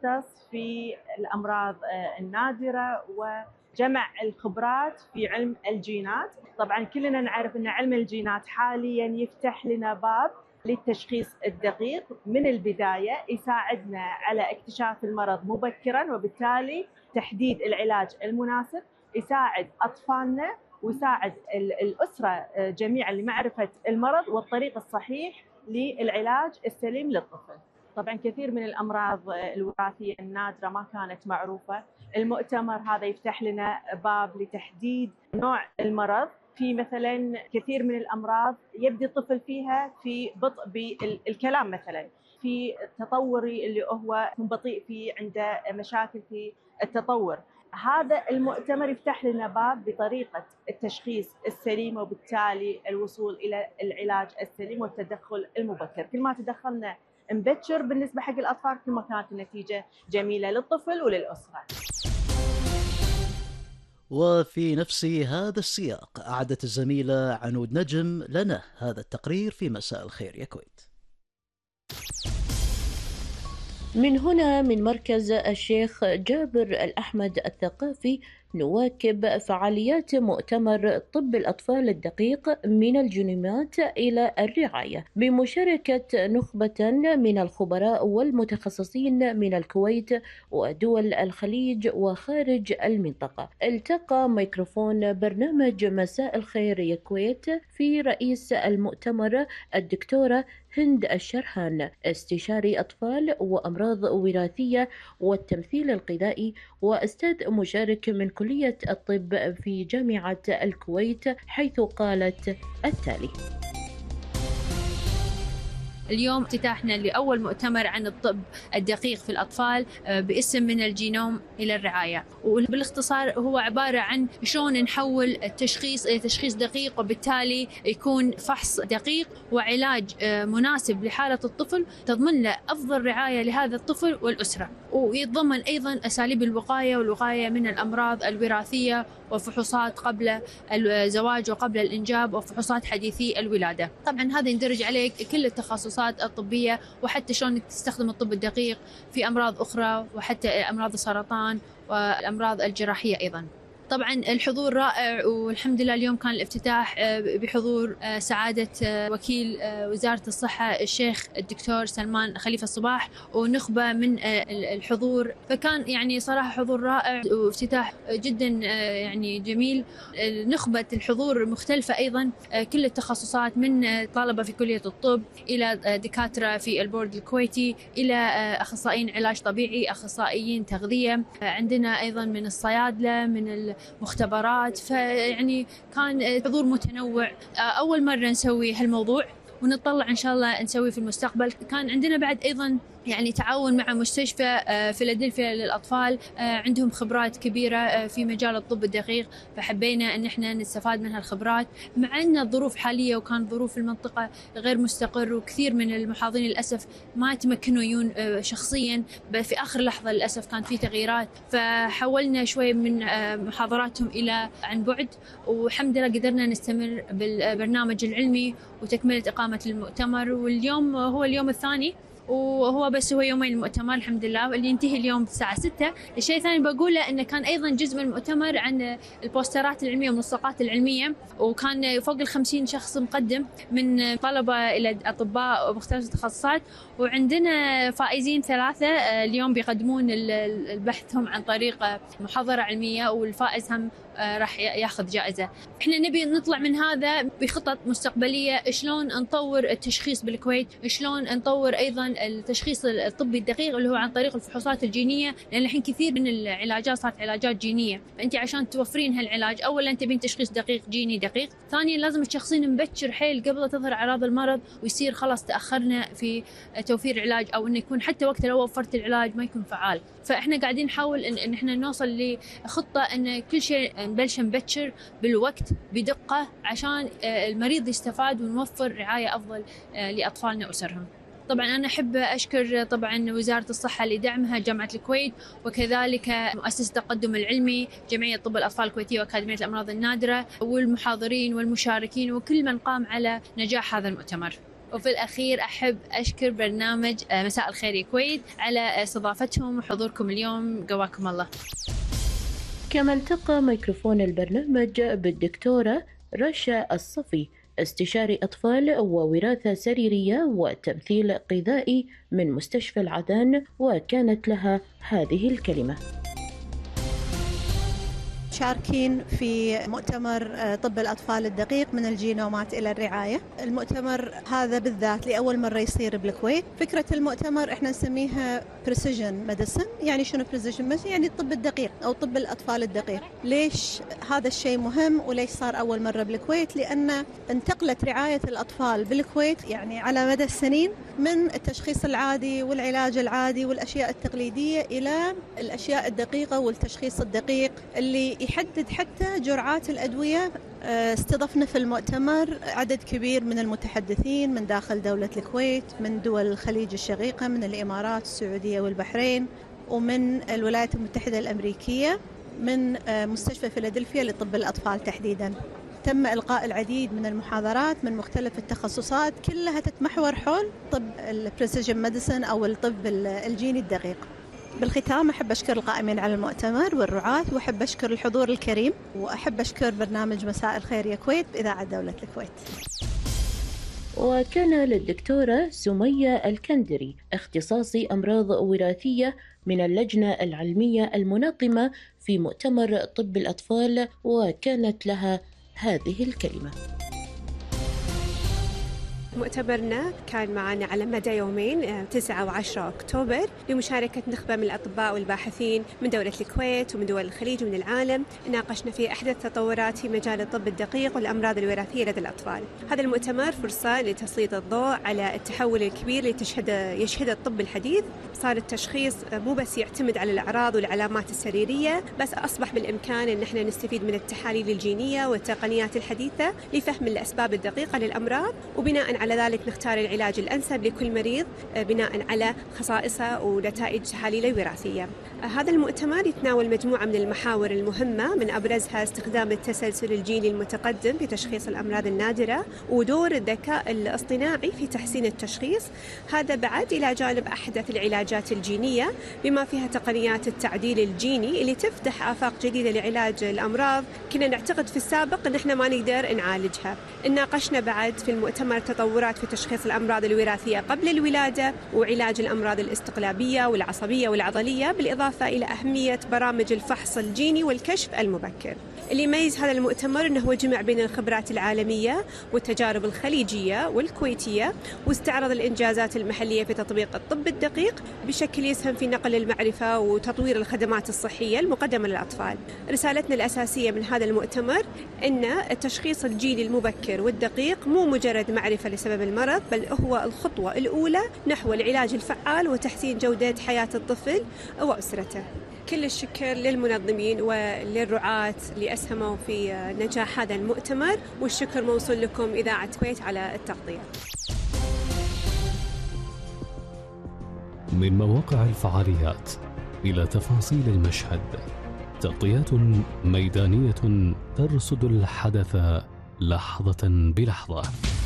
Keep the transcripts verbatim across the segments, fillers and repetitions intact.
تختص في الأمراض النادرة وجمع الخبرات في علم الجينات. طبعا كلنا نعرف أن علم الجينات حاليا يفتح لنا باب للتشخيص الدقيق من البداية، يساعدنا على اكتشاف المرض مبكرا وبالتالي تحديد العلاج المناسب، يساعد أطفالنا ويساعد الأسرة جميعا لمعرفة المرض والطريق الصحيح للعلاج السليم للطفل. طبعا كثير من الأمراض الوراثية النادرة ما كانت معروفة. المؤتمر هذا يفتح لنا باب لتحديد نوع المرض. في مثلا كثير من الأمراض يبدي الطفل فيها في بطء بالكلام، مثلا في تطوري اللي هو بطيء فيه، عنده مشاكل في التطور. هذا المؤتمر يفتح لنا باب بطريقة التشخيص السليم وبالتالي الوصول إلى العلاج السليم والتدخل المبكر. كل ما تدخلنا مبكر بالنسبة حق الأطفال كل ما كانت النتيجة جميلة للطفل وللأسرة. وفي نفس هذا السياق أعدت الزميلة عنود نجم لنا هذا التقرير في مساء الخير يا كويت. من هنا من مركز الشيخ جابر الأحمد الثقافي نواكب فعاليات مؤتمر طب الأطفال الدقيق من الجنينات إلى الرعاية بمشاركة نخبة من الخبراء والمتخصصين من الكويت ودول الخليج وخارج المنطقة. التقى ميكروفون برنامج مساء الخير يا كويت في رئيس المؤتمر الدكتورة هند الشرحان، استشاري أطفال وأمراض وراثية والتمثيل الغذائي وأستاذ مشارك من كلية الطب في جامعة الكويت، حيث قالت التالي: اليوم افتتاحنا لأول مؤتمر عن الطب الدقيق في الأطفال باسم من الجينوم إلى الرعاية، وبالاختصار هو عبارة عن شلون نحول التشخيص إلى تشخيص دقيق وبالتالي يكون فحص دقيق وعلاج مناسب لحالة الطفل تضمن له أفضل رعاية لهذا الطفل والأسرة، ويتضمن أيضا أساليب الوقاية والوقاية من الأمراض الوراثية وفحوصات قبل الزواج وقبل الإنجاب وفحوصات حديثي الولادة. طبعا هذا يندرج عليه كل التخصصات الطبية وحتى شلون تستخدم الطب الدقيق في أمراض أخرى وحتى أمراض السرطان والأمراض الجراحية أيضا. طبعا الحضور رائع، والحمد لله اليوم كان الافتتاح بحضور سعادة وكيل وزارة الصحة الشيخ الدكتور سلمان خليفة الصباح ونخبة من الحضور، فكان يعني صراحة حضور رائع وافتتاح جدا يعني جميل. نخبة الحضور مختلفة أيضا، كل التخصصات من طلبة في كلية الطب إلى دكاترة في البورد الكويتي إلى أخصائيين علاج طبيعي، أخصائيين تغذية، عندنا أيضا من الصيادلة، من مختبرات، فيعني كان حضور متنوع. أول مرة نسوي هالموضوع ونتطلع إن شاء الله نسوي في المستقبل. كان عندنا بعد أيضا يعني تعاون مع مستشفى فيلادلفيا للأطفال، عندهم خبرات كبيرة في مجال الطب الدقيق، فحبينا أن احنا نستفاد من هالخبرات مع أن الظروف حالية وكان ظروف المنطقة غير مستقر وكثير من المحاضرين للأسف ما يتمكنوا يجون شخصيا، في آخر لحظة للأسف كان في تغييرات، فحولنا شوي من محاضراتهم إلى عن بعد، والحمد لله قدرنا نستمر بالبرنامج العلمي وتكملة إقامة المؤتمر. واليوم هو اليوم الثاني وهو بس هو يومين المؤتمر الحمد لله، واللي ينتهي اليوم الساعة ستة. الشيء الثاني بقوله أنه كان أيضا جزء من المؤتمر عن البوسترات العلمية والملصقات العلمية، وكان فوق الخمسين شخص مقدم من طلبة إلى أطباء ومختلف التخصصات، وعندنا فائزين ثلاثة اليوم بيقدمون بحثهم عن طريق محاضرة علمية، والفائز هم راح ياخذ جائزة. احنا نبي نطلع من هذا بخطط مستقبلية، شلون نطور التشخيص بالكويت، شلون نطور ايضا التشخيص الطبي الدقيق اللي هو عن طريق الفحوصات الجينية، لان الحين كثير من العلاجات صارت علاجات جينية، فانت عشان توفرين هالعلاج اولا تبين تشخيص دقيق جيني دقيق، ثانيا لازم تشخصين مبكر حيل قبل تظهر اعراض المرض ويصير خلاص تاخرنا في توفير علاج، او انه يكون حتى وقت لو وفرت العلاج ما يكون فعال. فاحنا قاعدين نحاول ان, إن احنا نوصل لخطة ان كل شيء نبلش نبكر بالوقت بدقة عشان المريض يستفاد ونوفر رعاية افضل لاطفالنا واسرهم. طبعا أنا أحب أشكر طبعا وزارة الصحة لدعمها، جامعة الكويت، وكذلك مؤسسة التقدم العلمي، جمعية طب الأطفال الكويتية وأكاديمية الأمراض النادرة، والمحاضرين والمشاركين وكل من قام على نجاح هذا المؤتمر. وفي الأخير أحب أشكر برنامج مساء الخير يا كويت على استضافتهم وحضوركم اليوم، قواكم الله. كما التقى ميكروفون البرنامج بالدكتورة رشا الصفي، استشاري أطفال ووراثة سريرية وتمثيل غذائي من مستشفى العدن، وكانت لها هذه الكلمة. شاركين في مؤتمر طب الأطفال الدقيق من الجينومات إلى الرعاية. المؤتمر هذا بالذات لأول مرة يصير بالكويت. فكرة المؤتمر إحنا نسميها precision medicine. يعني شنو precision medicine؟ يعني الطب الدقيق أو طب الأطفال الدقيق. ليش هذا الشيء مهم وليش صار أول مرة بالكويت؟ لأن انتقلت رعاية الأطفال بالكويت يعني على مدى السنين من التشخيص العادي والعلاج العادي والأشياء التقليدية إلى الأشياء الدقيقة والتشخيص الدقيق اللي يحدد حتى جرعات الأدوية. استضفنا في المؤتمر عدد كبير من المتحدثين من داخل دولة الكويت، من دول الخليج الشقيقة، من الإمارات، السعودية والبحرين، ومن الولايات المتحدة الأمريكية، من مستشفى فيلادلفيا لطب الأطفال تحديداً. تم إلقاء العديد من المحاضرات من مختلف التخصصات كلها تتمحور حول طب البريسيجن ميديسن أو الطب الجيني الدقيق. بالختام أحب أشكر القائمين على المؤتمر والرعاة، وأحب أشكر الحضور الكريم، وأحب أشكر برنامج مساء الخير يا كويت بإذاعة دولة الكويت. وكان للدكتورة سمية الكندري اختصاصي أمراض وراثية من اللجنة العلمية المنظمة في مؤتمر طب الأطفال، وكانت لها هذه الكلمة. مؤتمرنا كان معنا على مدى يومين تسعة وعشرة أكتوبر لمشاركة نخبة من الأطباء والباحثين من دولة الكويت ومن دول الخليج ومن العالم. ناقشنا فيه أحدث التطورات في مجال الطب الدقيق والأمراض الوراثية لدى الأطفال. هذا المؤتمر فرصة لتسليط الضوء على التحول الكبير اللي تشهد يشهد الطب الحديث. صار التشخيص مو بس يعتمد على الأعراض والعلامات السريرية، بس أصبح بالإمكان أن احنا نستفيد من التحاليل الجينية والتقنيات الحديثة لفهم الأسباب الدقيقة للأمراض، وبناء على ذلك نختار العلاج الأنسب لكل مريض بناء على خصائصه ونتائج تحاليله الوراثية. هذا المؤتمر يتناول مجموعة من المحاور المهمة، من أبرزها استخدام التسلسل الجيني المتقدم في تشخيص الأمراض النادرة، ودور الذكاء الاصطناعي في تحسين التشخيص. هذا بعد إلى جانب أحدث العلاجات الجينية بما فيها تقنيات التعديل الجيني اللي تفتح آفاق جديدة لعلاج الأمراض كنا نعتقد في السابق أن احنا ما نقدر نعالجها. ناقشنا بعد في المؤتمر تطورات في تشخيص الأمراض الوراثية قبل الولادة وعلاج الأمراض الاستقلابية والعصبية والعضلية، بالإضافة إلى أهمية برامج الفحص الجيني والكشف المبكر. اللي يميز هذا المؤتمر أنه هو جمع بين الخبرات العالمية والتجارب الخليجية والكويتية، واستعرض الإنجازات المحلية في تطبيق الطب الدقيق بشكل يسهم في نقل المعرفة وتطوير الخدمات الصحية المقدمة للأطفال. رسالتنا الأساسية من هذا المؤتمر أن التشخيص الجيني المبكر والدقيق مو مجرد معرفة لسبب المرض، بل هو الخطوة الأولى نحو العلاج الفعال وتحسين جودة حياة الطفل وأسرته. كل الشكر للمنظمين وللرعاة اللي أسهموا في نجاح هذا المؤتمر، والشكر موصول لكم إذاعة كويت على التغطية. من مواقع الفعاليات إلى تفاصيل المشهد، تغطيات ميدانية ترصد الحدث لحظة بلحظة.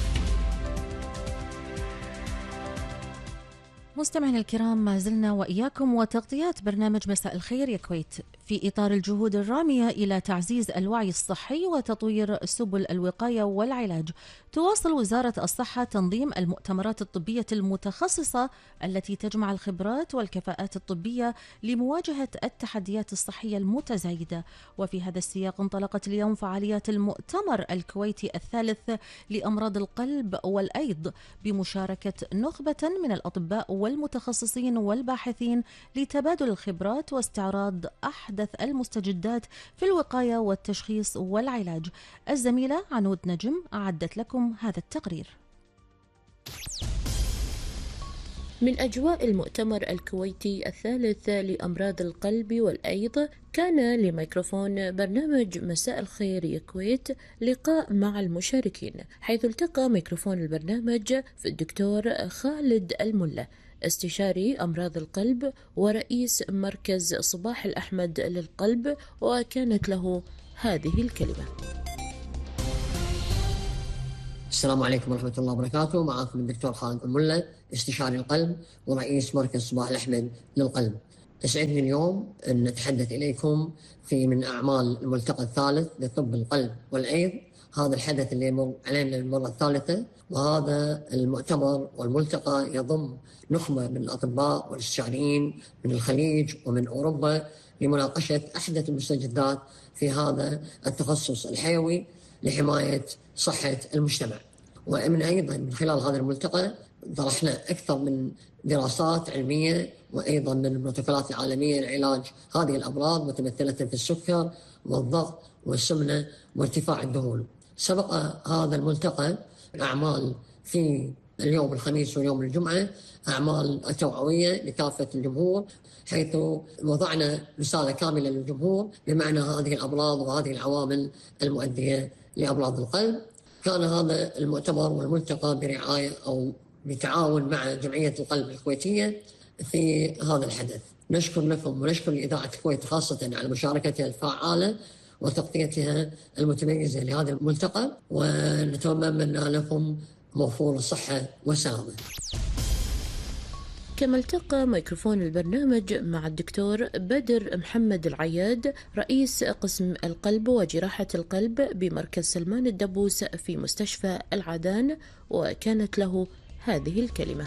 مستمعينا الكرام، ما زلنا وإياكم وتغطيات برنامج مساء الخير يا كويت في إطار الجهود الرامية إلى تعزيز الوعي الصحي وتطوير سبل الوقاية والعلاج. تواصل وزارة الصحة تنظيم المؤتمرات الطبية المتخصصة التي تجمع الخبرات والكفاءات الطبية لمواجهة التحديات الصحية المتزايدة. وفي هذا السياق انطلقت اليوم فعاليات المؤتمر الكويتي الثالث لأمراض القلب والأيض بمشاركة نخبة من الأطباء والمتخصصين والباحثين لتبادل الخبرات واستعراض أحدث المستجدات في الوقاية والتشخيص والعلاج. الزميلة عنود نجم أعدت لكم هذا التقرير. من أجواء المؤتمر الكويتي الثالث لأمراض القلب والأيض، كان لميكروفون برنامج مساء الخير يا كويت لقاء مع المشاركين، حيث التقى ميكروفون البرنامج في الدكتور خالد الملا، استشاري أمراض القلب ورئيس مركز صباح الأحمد للقلب، وكانت له هذه الكلمة. السلام عليكم ورحمة الله وبركاته. معكم الدكتور خالد الملا، استشاري القلب ورئيس مركز صباح الأحمد للقلب. يسعدني اليوم أن نتحدث إليكم في من أعمال الملتقى الثالث لطب القلب والأيض. هذا الحدث اللي يمر علينا للمرة الثالثة، وهذا المؤتمر والملتقى يضم نخبة من الأطباء والاستشاريين من الخليج ومن أوروبا لمناقشة أحدث المستجدات في هذا التخصص الحيوي لحماية صحة المجتمع. ومن أيضا من خلال هذا الملتقى طرحنا أكثر من دراسات علمية وأيضا من البروتوكولات العالمية لعلاج هذه الأمراض متمثلة في السكر والضغط والسمنة وارتفاع الدهون. سبق هذا الملتقى أعمال في اليوم الخميس ويوم الجمعة، أعمال توعوية لكافة الجمهور، حيث وضعنا رسالة كاملة للجمهور بمعنى هذه الأمراض وهذه العوامل المؤدية لأمراض القلب. كان هذا المؤتمر والملتقى برعاية أو بتعاون مع جمعية القلب الكويتية في هذا الحدث. نشكر لكم ونشكر لإذاعة الكويت خاصة على مشاركتها الفعالة وتغطيتها المتميزة لهذا الملتقى، ونتمنى لكم موفور الصحة والسلامة. كما التقى ميكروفون البرنامج مع الدكتور بدر محمد العياد، رئيس قسم القلب وجراحة القلب بمركز سلمان الدبوس في مستشفى العدان، وكانت له هذه الكلمة.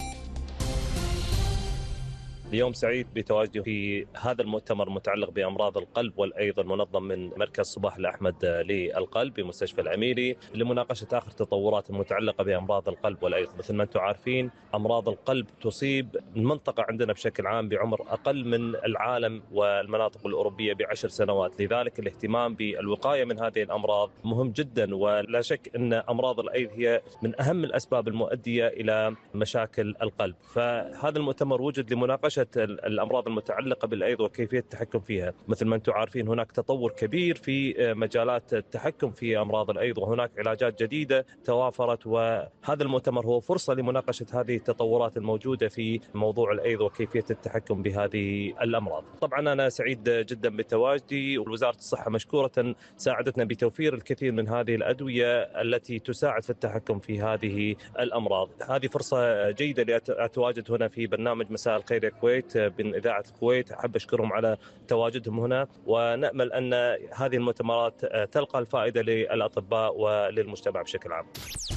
اليوم سعيد بتواجدي في هذا المؤتمر المتعلق بأمراض القلب والأيض المنظم من مركز صباح الأحمد للقلب بمستشفى العميري لمناقشة آخر التطورات المتعلقة بأمراض القلب والأيض. مثل ما أنتم عارفين أمراض القلب تصيب المنطقة عندنا بشكل عام بعمر أقل من العالم والمناطق الأوروبية بعشر سنوات، لذلك الاهتمام بالوقاية من هذه الأمراض مهم جدا. ولا شك أن أمراض الأيض هي من أهم الأسباب المؤدية إلى مشاكل القلب. فهذا المؤتمر وجد لمناقشة الأمراض المتعلقة بالأيض وكيفية التحكم فيها. مثل ما أنتم عارفين هناك تطور كبير في مجالات التحكم في أمراض الأيض، وهناك علاجات جديدة توافرت، وهذا المؤتمر هو فرصة لمناقشة هذه التطورات الموجودة في موضوع الأيض وكيفية التحكم بهذه الأمراض. طبعا أنا سعيد جدا بتواجدي، ووزارة الصحة مشكورة ساعدتنا بتوفير الكثير من هذه الأدوية التي تساعد في التحكم في هذه الأمراض. هذه فرصة جيدة لأتواجد هنا في برنامج مساء الخير يا كويت من إذاعة الكويت. أحب أشكرهم على تواجدهم هنا، ونأمل أن هذه المؤتمرات تلقى الفائدة للأطباء وللمجتمع بشكل عام.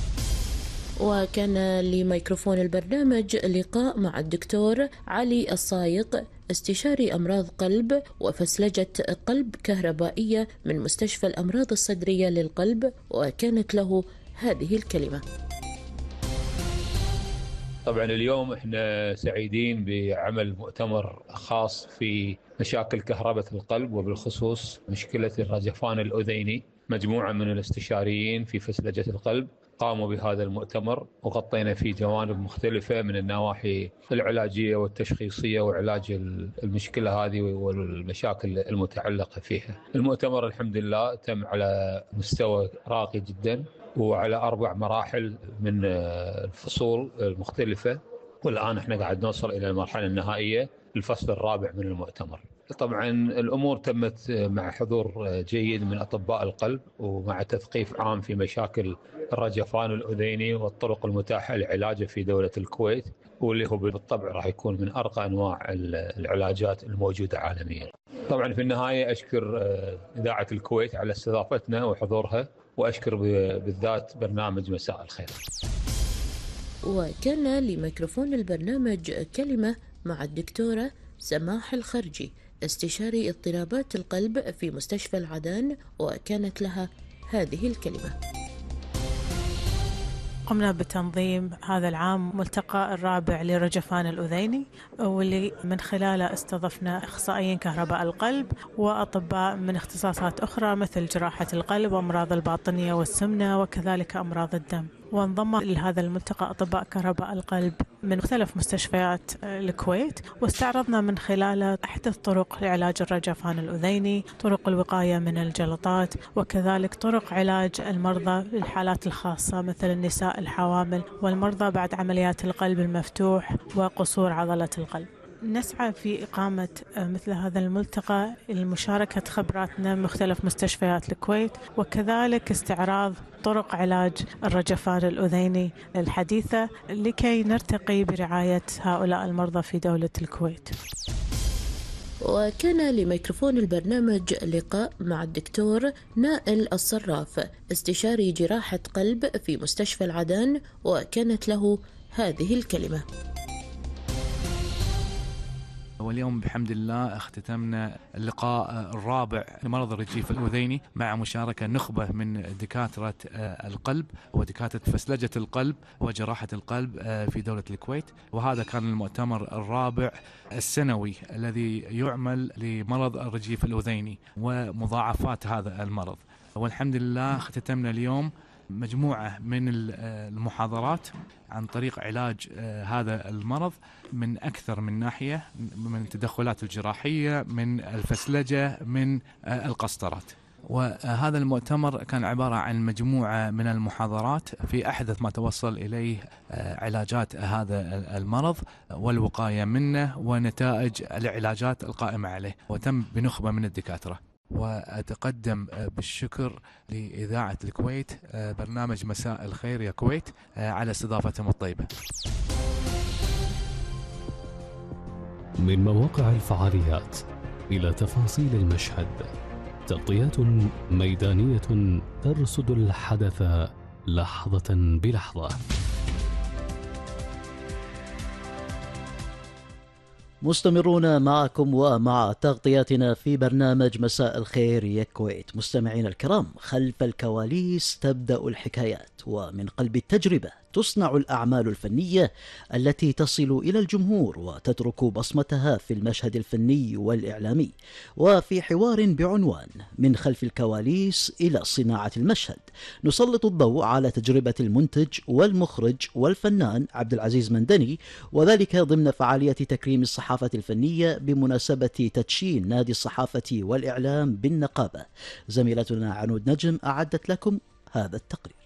وكان لميكروفون البرنامج لقاء مع الدكتور علي الصايغ، استشاري أمراض قلب وفسلجة قلب كهربائية من مستشفى الأمراض الصدرية للقلب، وكانت له هذه الكلمة. طبعا اليوم احنا سعيدين بعمل مؤتمر خاص في مشاكل كهرباء القلب وبالخصوص مشكلة الرجفان الأذيني. مجموعة من الاستشاريين في فسلجة القلب قاموا بهذا المؤتمر، وغطينا فيه جوانب مختلفة من النواحي العلاجية والتشخيصية وعلاج المشكلة هذه والمشاكل المتعلقة فيها. المؤتمر الحمد لله تم على مستوى راقي جدا وعلى أربع مراحل من الفصول المختلفة، والآن احنا قاعد نوصل إلى المرحلة النهائية الفصل الرابع من المؤتمر. طبعا الأمور تمت مع حضور جيد من أطباء القلب ومع تثقيف عام في مشاكل الرجفان الأذيني والطرق المتاحة لعلاجه في دولة الكويت، واللي هو بالطبع راح يكون من أرقى أنواع العلاجات الموجودة عالميا. طبعا في النهاية أشكر إذاعة الكويت على استضافتنا وحضورها، وأشكر بالذات برنامج مساء الخير. وكان لميكروفون البرنامج كلمة مع الدكتورة سماح الخرجي، استشاري اضطرابات القلب في مستشفى العدان، وكانت لها هذه الكلمة. قمنا بتنظيم هذا العام ملتقى الرابع لرجفان الأذيني، واللي من خلاله استضفنا أخصائيين كهرباء القلب وأطباء من اختصاصات أخرى مثل جراحة القلب وأمراض الباطنية والسمنة وكذلك أمراض الدم. وانضم لهذا الملتقى أطباء كهرباء القلب من مختلف مستشفيات الكويت، واستعرضنا من خلاله أحدث طرق لعلاج الرجفان الأذيني، طرق الوقاية من الجلطات، وكذلك طرق علاج المرضى للحالات الخاصة مثل النساء الحوامل والمرضى بعد عمليات القلب المفتوح وقصور عضلة القلب. نسعى في إقامة مثل هذا الملتقى لمشاركة خبراتنا من مختلف مستشفيات الكويت، وكذلك استعراض طرق علاج الرجفان الأذيني الحديثة لكي نرتقي برعاية هؤلاء المرضى في دولة الكويت. وكان لميكروفون البرنامج لقاء مع الدكتور نائل الصراف استشاري جراحة قلب في مستشفى العدن، وكانت له هذه الكلمة. واليوم بحمد الله اختتمنا اللقاء الرابع لمرض الرجيف الأذيني مع مشاركة نخبة من دكاترة القلب ودكاترة فسلجة القلب وجراحة القلب في دولة الكويت. وهذا كان المؤتمر الرابع السنوي الذي يعمل لمرض الرجيف الأذيني ومضاعفات هذا المرض. والحمد لله اختتمنا اليوم مجموعة من المحاضرات عن طريق علاج هذا المرض من أكثر من ناحية، من التدخلات الجراحية، من الفسلجة، من القسطرات. وهذا المؤتمر كان عبارة عن مجموعة من المحاضرات في أحدث ما توصل إليه علاجات هذا المرض والوقاية منه ونتائج العلاجات القائمة عليه، وتم بنخبة من الدكاترة. وأتقدم بالشكر لإذاعة الكويت برنامج مساء الخير يا كويت على استضافتهم الطيبة. من مواقع الفعاليات إلى تفاصيل المشهد، تغطيات ميدانية ترصد الحدث لحظة بلحظة. مستمرون معكم ومع تغطياتنا في برنامج مساء الخير يا كويت. مستمعين الكرام، خلف الكواليس تبدأ الحكايات، ومن قلب التجربة تصنع الأعمال الفنية التي تصل إلى الجمهور وتترك بصمتها في المشهد الفني والإعلامي. وفي حوار بعنوان من خلف الكواليس إلى صناعة المشهد، نسلط الضوء على تجربة المنتج والمخرج والفنان عبد العزيز مندني، وذلك ضمن فعالية تكريم الصحافة الفنية بمناسبة تدشين نادي الصحافة والإعلام بالنقابة. زميلتنا عنود نجم أعدت لكم هذا التقرير.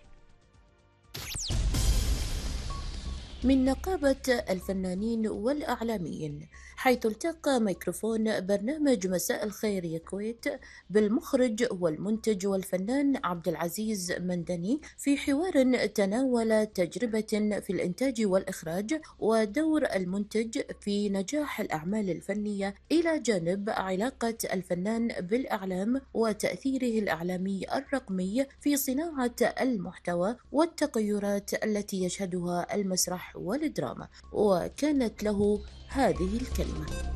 من نقابة الفنانين والأعلاميين، حيث التقى ميكروفون برنامج مساء الخير يا كويت بالمخرج والمنتج والفنان عبد العزيز مندني في حوار تناول تجربة في الإنتاج والإخراج ودور المنتج في نجاح الأعمال الفنية، إلى جانب علاقة الفنان بالإعلام وتأثيره الإعلامي الرقمي في صناعة المحتوى والتغيرات التي يشهدها المسرح والدراما. وكانت له هذه الكلمة.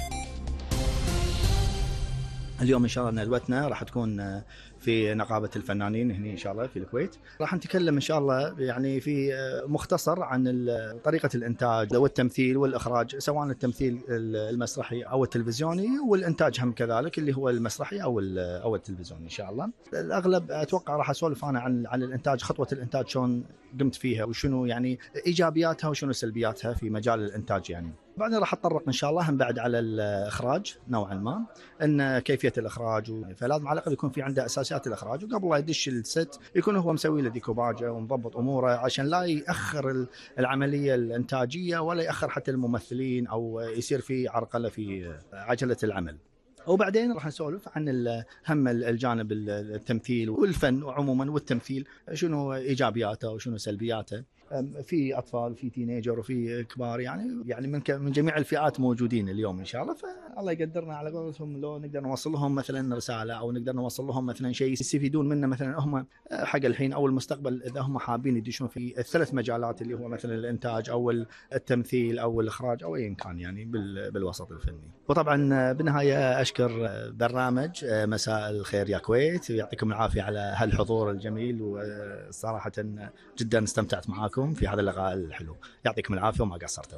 اليوم إن شاء الله ندوتنا راح تكون في نقابة الفنانين هنا إن شاء الله في الكويت. راح نتكلم إن شاء الله يعني في مختصر عن طريقة الإنتاج والتمثيل والإخراج، سواء التمثيل المسرحي أو التلفزيوني، والإنتاج هم كذلك اللي هو المسرحي أو أو التلفزيوني إن شاء الله. الأغلب أتوقع راح أسولف أنا عن عن الإنتاج، خطوة الإنتاج شلون قمت فيها وشنو يعني إيجابياتها وشنو سلبياتها في مجال الإنتاج يعني. بعدين راح اتطرق ان شاء الله هم بعد على الاخراج نوعا ما، ان كيفيه الاخراج، فلازم على الاقل يكون في عنده اساسيات الاخراج، وقبل لا يدش الست يكون هو مسوي له ديكوباجه ومضبط اموره عشان لا ياخر العمليه الانتاجيه ولا ياخر حتى الممثلين او يصير في عرقله في عجله العمل. وبعدين راح نسولف عن هم الجانب التمثيل والفن عموما والتمثيل، شنو ايجابياته وشنو سلبياته، في اطفال في تينيجر وفي كبار، يعني يعني من من جميع الفئات موجودين اليوم ان شاء الله. فالله يقدرنا على قولتهم لو نقدر نوصل لهم مثلا رساله او نقدر نوصل لهم مثلا شيء يستفيدون منه مثلا هم حق الحين او المستقبل، اذا هم حابين يدشون في الثلاث مجالات اللي هو مثلا الانتاج او التمثيل او الاخراج او ايا كان يعني بالوسط الفني. وطبعا بالنهايه اشكر برنامج مساء الخير يا كويت، ويعطيكم العافيه على هالحضور الجميل، وصراحه جدا استمتعت معاكم في هذا اللقاء الحلو. يعطيكم العافية وما قصرتوا.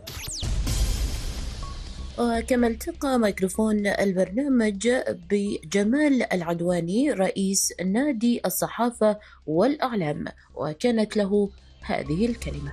وكما التقى ميكروفون البرنامج بجمال العدواني رئيس نادي الصحافة والإعلام، وكانت له هذه الكلمة.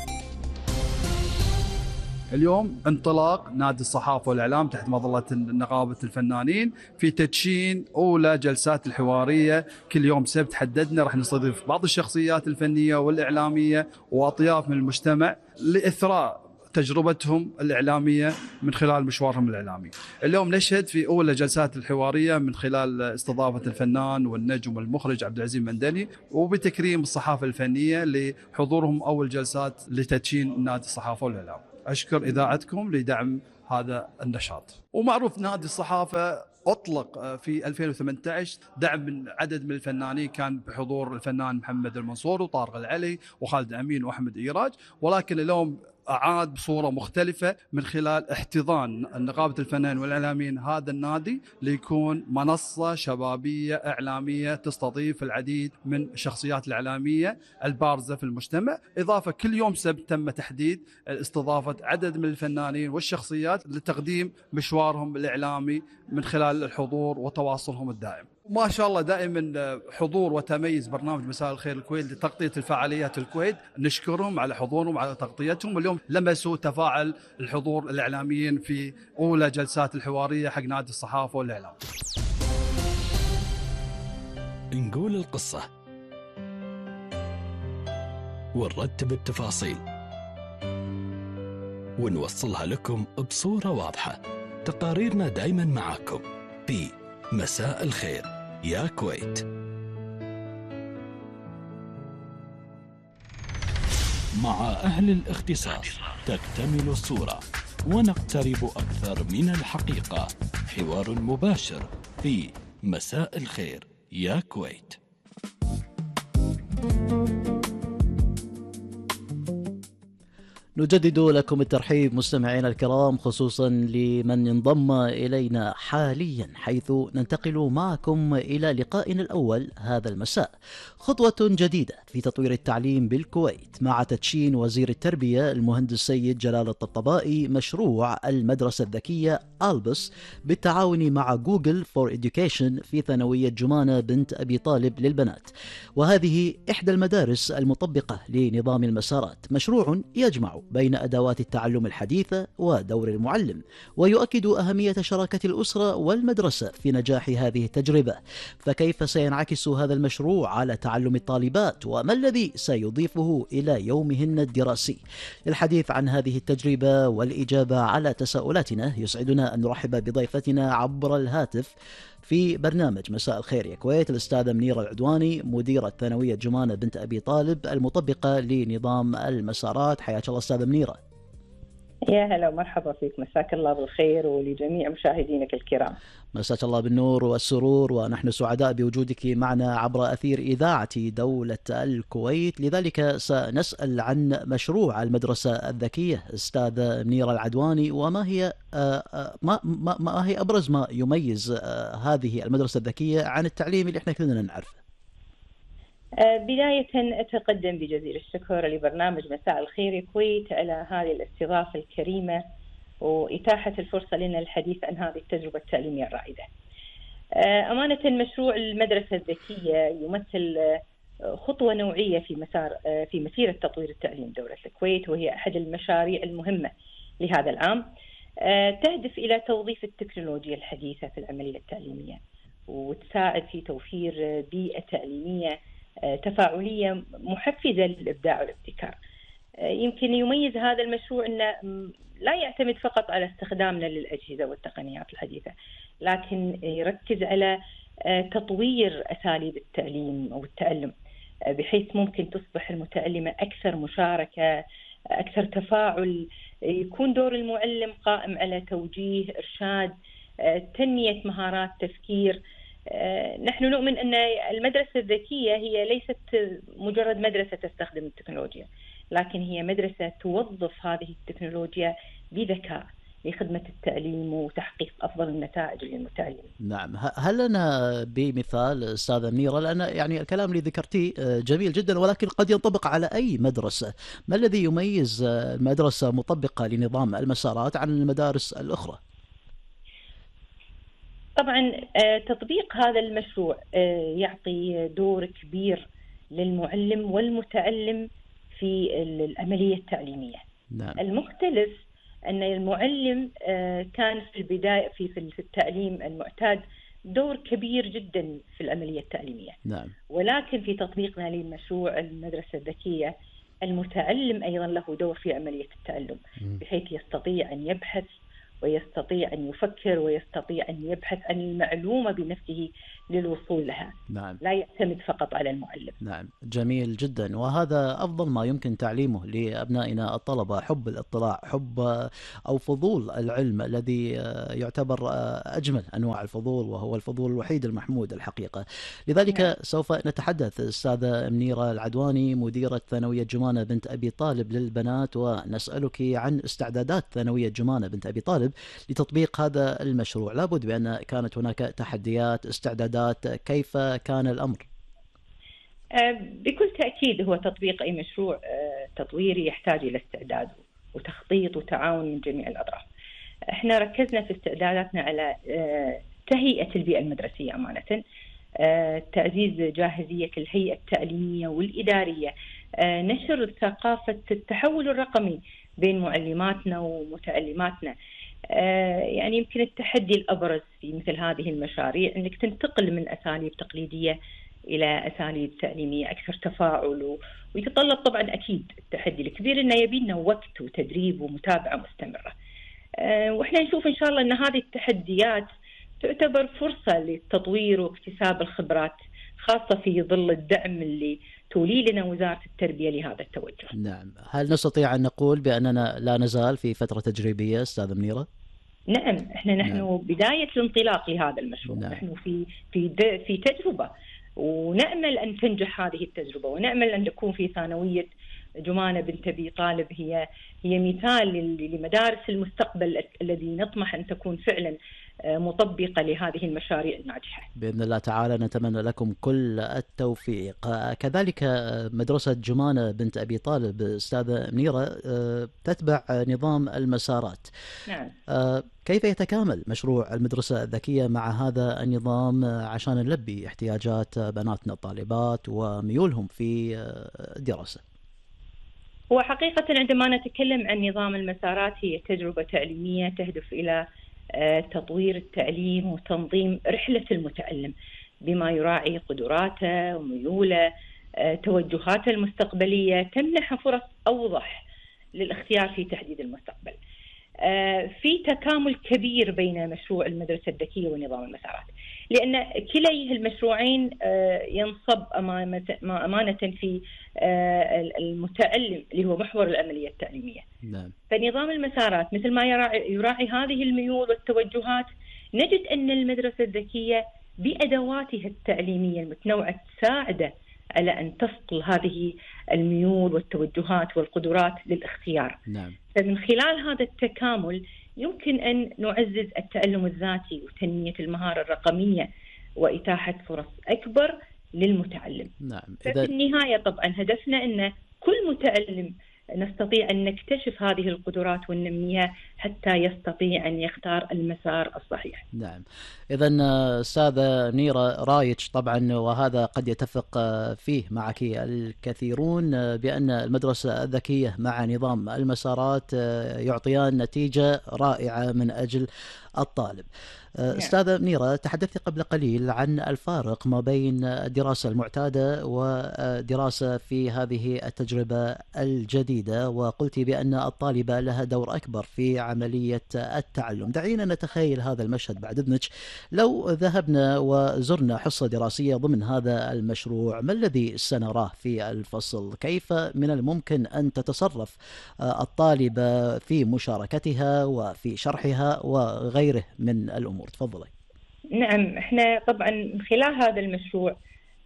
اليوم انطلاق نادي الصحافة والإعلام تحت مظلة نقابة الفنانين في تدشين أولى جلسات الحوارية. كل يوم سبت حددنا راح نستضيف بعض الشخصيات الفنية والإعلامية وأطياف من المجتمع لإثراء تجربتهم الإعلامية من خلال مشوارهم الإعلامي. اليوم نشهد في أولى جلسات الحوارية من خلال استضافة الفنان والنجم والمخرج عبد العزيز المندلي، وبتكريم الصحافة الفنية لحضورهم أول جلسات لتدشين نادي الصحافة والإعلام. أشكر إذاعتكم لدعم هذا النشاط. ومعروف نادي الصحافة أطلق في ألفين وثمانية عشر دعم من عدد من الفنانين، كان بحضور الفنان محمد المنصور وطارق العلي وخالد أمين وأحمد إيراج، ولكن اليوم أعاد بصورة مختلفة من خلال احتضان نقابة الفنانين والإعلاميين هذا النادي ليكون منصة شبابية إعلامية تستضيف العديد من الشخصيات الإعلامية البارزة في المجتمع. إضافة كل يوم سبت تم تحديد استضافة عدد من الفنانين والشخصيات لتقديم مشوارهم الإعلامي من خلال الحضور وتواصلهم الدائم. ما شاء الله دائما حضور وتميز برنامج مساء الخير الكويت لتغطية الفعاليات الكويت، نشكرهم على حضورهم وعلى تغطيتهم. اليوم لمسوا تفاعل الحضور الإعلاميين في أولى جلسات الحوارية حق نادي الصحافة والإعلام. نقول القصة ونرتب التفاصيل ونوصلها لكم بصورة واضحة. تقاريرنا دايما معاكم في مساء الخير يا كويت. مع أهل الاختصاص تكتمل الصورة ونقترب أكثر من الحقيقة. حوار مباشر في مساء الخير يا كويت. نجدد لكم الترحيب مستمعينا الكرام، خصوصا لمن انضم إلينا حاليا، حيث ننتقل معكم إلى لقائنا الأول هذا المساء. خطوة جديدة في تطوير التعليم بالكويت مع تدشين وزير التربية المهندس سيد جلال الطبطبائي مشروع المدرسة الذكية ألبس بالتعاون مع جوجل فور إديوكيشن في ثانوية جمانة بنت أبي طالب للبنات، وهذه إحدى المدارس المطبقة لنظام المسارات. مشروع يجمع بين أدوات التعلم الحديثة ودور المعلم، ويؤكد أهمية شراكة الأسرة والمدرسة في نجاح هذه التجربة. فكيف سينعكس هذا المشروع على تعلم الطالبات، وما الذي سيضيفه إلى يومهن الدراسي؟ للحديث عن هذه التجربة والإجابة على تساؤلاتنا يسعدنا أن نرحب بضيفتنا عبر الهاتف في برنامج مساء الخير يا كويت الأستاذة منيرة العدواني، مديرة ثانوية جمانة بنت أبي طالب المطبقة لنظام المسارات. حياك الله أستاذة منيرة. يا هلا ومرحبا فيك، مساك الله بالخير ولجميع مشاهدينك الكرام. مساك الله بالنور والسرور، ونحن سعداء بوجودك معنا عبر أثير إذاعة دولة الكويت. لذلك سنسأل عن مشروع المدرسة الذكية أستاذة منيرة العدواني، وما هي ما, ما, ما هي أبرز ما يميز هذه المدرسة الذكية عن التعليم اللي احنا كلنا نعرفه؟ بداية أتقدم بجزيل الشكر لبرنامج مساء الخير يا كويت على هذه الاستضافة الكريمة وإتاحة الفرصة لنا الحديث عن هذه التجربة التعليمية الرائدة. أمانة مشروع المدرسة الذكية يمثل خطوة نوعية في مسار في مسيرة تطوير التعليم دولة الكويت، وهي أحد المشاريع المهمة لهذا العام، تهدف إلى توظيف التكنولوجيا الحديثة في العملية التعليمية وتساعد في توفير بيئة تعليمية تفاعلية محفزة للإبداع والابتكار. يمكن يميز هذا المشروع أنه لا يعتمد فقط على استخدامنا للأجهزة والتقنيات الحديثة، لكن يركز على تطوير أساليب التعليم أو التعلم بحيث ممكن تصبح المتعلمة أكثر مشاركة، أكثر تفاعل، يكون دور المعلم قائم على توجيه، إرشاد، تنمية مهارات تفكير. نحن نؤمن أن المدرسة الذكية هي ليست مجرد مدرسة تستخدم التكنولوجيا، لكن هي مدرسة توظف هذه التكنولوجيا بذكاء لخدمة التعليم وتحقيق أفضل النتائج للمتعلم. نعم، هل لنا بمثال أستاذة منيرة؟ لأن يعني الكلام اللي ذكرتيه جميل جدا، ولكن قد ينطبق على أي مدرسة. ما الذي يميز المدرسة مطبقة لنظام المسارات عن المدارس الأخرى؟ طبعا تطبيق هذا المشروع يعطي دور كبير للمعلم والمتعلم في العملية التعليمية. نعم. المختلف أن المعلم كان في البداية في في التعليم المعتاد دور كبير جدا في العملية التعليمية. نعم. ولكن في تطبيقنا لمشروع المدرسة الذكية المتعلم أيضا له دور في عملية التعلم، بحيث يستطيع أن يبحث ويستطيع أن يفكر ويستطيع أن يبحث عن المعلومة بنفسه للوصول لها. نعم. لا يعتمد فقط على المعلم. نعم، جميل جدا، وهذا أفضل ما يمكن تعليمه لأبنائنا الطلبة، حب الاطلاع، حب أو فضول العلم الذي يعتبر أجمل أنواع الفضول، وهو الفضول الوحيد المحمود الحقيقة. لذلك نعم. سوف نتحدث أستاذة منيرة العدواني، مديرة ثانوية جمانة بنت أبي طالب للبنات، ونسألك عن استعدادات ثانوية جمانة بنت أبي طالب لتطبيق هذا المشروع. لابد بأن كانت هناك تحديات، استعدادات، كيف كان الأمر؟ بكل تأكيد هو تطبيق أي مشروع تطويري يحتاج إلى استعداد وتخطيط وتعاون من جميع الأطراف. احنا ركزنا في استعداداتنا على تهيئة البيئة المدرسية أمانة، تعزيز جاهزية الهيئة التعليمية والإدارية، نشر ثقافة التحول الرقمي بين معلماتنا ومتعلماتنا. يعني يمكن التحدي الأبرز في مثل هذه المشاريع أنك تنتقل من أساليب تقليدية إلى أساليب تعليمية أكثر تفاعل، ويتطلب طبعا أكيد التحدي الكبير أنه يبينا وقت وتدريب ومتابعة مستمرة. وإحنا نشوف إن شاء الله أن هذه التحديات تعتبر فرصة للتطوير واكتساب الخبرات، خاصة في ظل الدعم اللي تولي لنا وزارة التربية لهذا التوجه. نعم، هل نستطيع أن نقول بأننا لا نزال في فترة تجريبية أستاذة منيرة؟ نعم، احنا نحن نعم. بداية الانطلاق لهذا المشروع. نعم. نحن في في في تجربة، ونأمل أن تنجح هذه التجربة، ونأمل أن تكون في ثانوية جمانة بنت أبي طالب هي هي مثال لمدارس المستقبل الذي نطمح أن تكون فعلا مطبقة لهذه المشاريع الناجحة بإذن الله تعالى. نتمنى لكم كل التوفيق. كذلك مدرسة جمانة بنت أبي طالب أستاذة منيرة تتبع نظام المسارات. نعم. كيف يتكامل مشروع المدرسة الذكية مع هذا النظام عشان نلبي احتياجات بناتنا الطالبات وميولهم في الدراسة؟ هو حقيقة عندما نتكلم عن نظام المسارات هي تجربة تعليمية تهدف إلى تطوير التعليم وتنظيم رحلة المتعلم بما يراعي قدراته وميوله، توجهاته المستقبلية، تمنح فرص أوضح للاختيار في تحديد المستقبل. في تكامل كبير بين مشروع المدرسة الذكية ونظام المسارات، لأن كلي المشروعين ينصب أمانة في المتعلم اللي هو محور العملية التعليمية. نعم. فنظام المسارات مثل ما يراعي, يراعي هذه الميول والتوجهات، نجد أن المدرسة الذكية بأدواتها التعليمية المتنوعة تساعده على أن تصقل هذه الميول والتوجهات والقدرات للاختيار. نعم. فمن خلال هذا التكامل يمكن أن نعزز التعلم الذاتي وتنمية المهارة الرقمية وإتاحة فرص أكبر للمتعلم. نعم. ففي النهاية طبعا هدفنا أن كل متعلم نستطيع أن نكتشف هذه القدرات وننميها حتى يستطيع أن يختار المسار الصحيح. نعم. إذن أستاذة منيرة رايتش طبعا، وهذا قد يتفق فيه معك الكثيرون، بأن المدرسة الذكية مع نظام المسارات يعطيان نتيجة رائعة من أجل الطالب. أستاذة منيرة، تحدثت قبل قليل عن الفارق ما بين الدراسة المعتادة ودراسة في هذه التجربة الجديدة، وقلت بأن الطالبة لها دور أكبر في عملية التعلم. دعينا نتخيل هذا المشهد بعد إذنك. لو ذهبنا وزرنا حصة دراسية ضمن هذا المشروع، ما الذي سنراه في الفصل؟ كيف من الممكن أن تتصرف الطالبة في مشاركتها وفي شرحها وغيره من الأمور؟ تفضلي. نعم، احنا طبعا من خلال هذا المشروع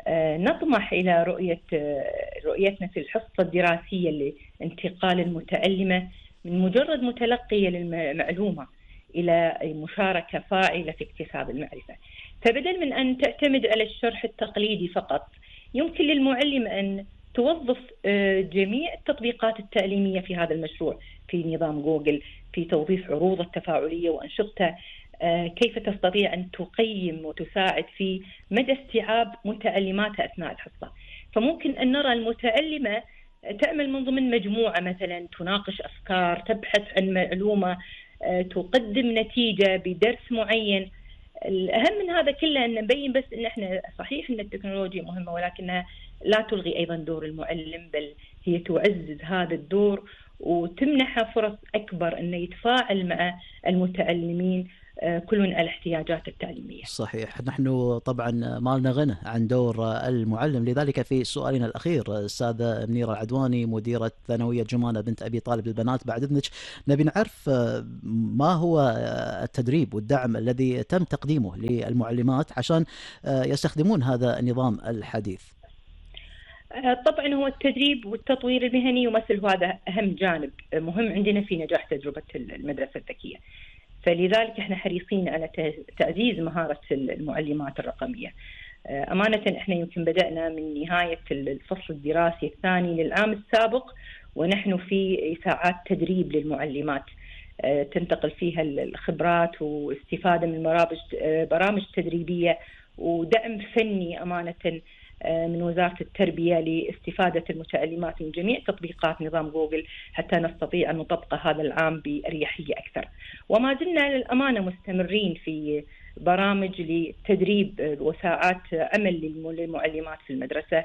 نطمح إلى رؤية رؤيتنا في الحصة الدراسية لانتقال المتعلمة من مجرد متلقية للمعلومة إلى مشاركة فاعلة في اكتساب المعرفة. فبدل من أن تعتمد على الشرح التقليدي فقط، يمكن للمعلمة أن توظف جميع التطبيقات التعليمية في هذا المشروع في نظام جوجل، في توظيف عروض التفاعلية وأنشطتها، كيف تستطيع أن تقيم وتساعد في مدى استيعاب متعلماتها أثناء الحصة. فممكن أن نرى المتعلمة تعمل من ضمن مجموعة مثلا، تناقش أفكار، تبحث عن معلومة، تقدم نتيجة بدرس معين. الأهم من هذا كله أن نبين بس أن إحنا صحيح أن التكنولوجيا مهمة، ولكنها لا تلغي أيضا دور المعلم، بل هي تعزز هذا الدور وتمنحه فرص أكبر أنه يتفاعل مع المتعلمين كل على احتياجات التعليمية. صحيح. نحن طبعا ما لنا غنى عن دور المعلم، لذلك في سؤالنا الأخير أستاذة منيرة العدواني مديرة ثانوية جمانة بنت أبي طالب للبنات، بعد إذنك نبي نعرف ما هو التدريب والدعم الذي تم تقديمه للمعلمات عشان يستخدمون هذا النظام الحديث. طبعا هو التدريب والتطوير المهني يمثل هذا أهم جانب مهم عندنا في نجاح تجربة المدرسة الذكية، فلذلك احنا حريصين على تعزيز مهارة المعلمات الرقمية. أمانة احنا يمكن بدأنا من نهاية الفصل الدراسي الثاني للعام السابق ونحن في ساعات تدريب للمعلمات تنتقل فيها الخبرات واستفادة من برامج برامج تدريبية ودعم فني أمانة من وزارة التربية لاستفادة المتعلمات من جميع تطبيقات نظام جوجل حتى نستطيع أن نطبق هذا العام بأريحية أكثر. وما زلنا للأمانة مستمرين في برامج لتدريب وساعات عمل للمعلمات في المدرسة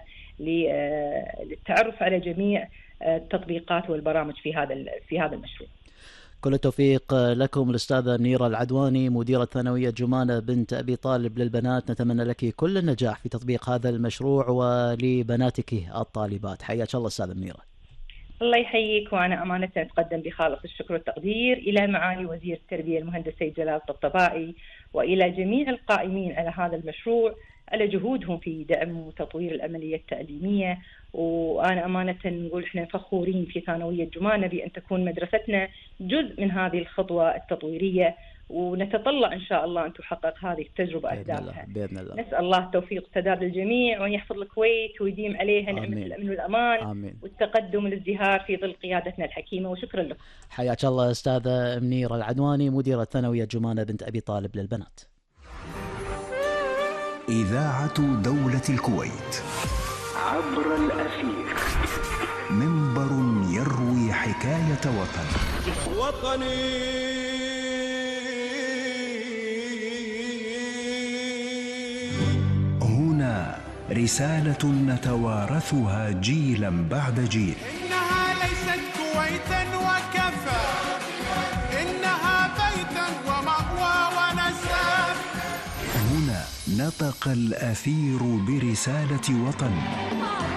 للتعرف على جميع التطبيقات والبرامج في هذا في هذا المشروع. كل التوفيق لكم الأستاذة منيرة العدواني مديرة ثانوية جمانة بنت أبي طالب للبنات، نتمنى لك كل النجاح في تطبيق هذا المشروع ولبناتك الطالبات. حياك الله أستاذة منيرة. الله يحييك، وأنا أمانة أتقدم بخالص الشكر والتقدير إلى معالي وزير التربية المهندس سيد جلال الطبطبائي وإلى جميع القائمين على هذا المشروع على جهودهم في دعم وتطوير العملية التعليمية. وأنا أمانة نقول إحنا فخورين في ثانوية جمانة بأن تكون مدرستنا جزء من هذه الخطوة التطويرية، ونتطلع إن شاء الله أن تحقق هذه التجربة أهدافها بإذن الله. نسأل الله التوفيق والسداد للجميع وأن يحفظ الكويت ويديم عليها نعمة الأمن والأمان آمين. والتقدم والازدهار في ظل قيادتنا الحكيمة، وشكرا لكم. حياك الله أستاذة منيرة العدواني مديرة ثانوية جمانة بنت أبي طالب للبنات. إذاعة دولة الكويت عبر الأثير، منبر يروي حكاية وطن. وطني هنا رسالة نتوارثها جيلا بعد جيل. إنها ليست كويتا وكفى، إنها بيتا ومأوى ونساء. هنا نطق الأثير برسالة وطن.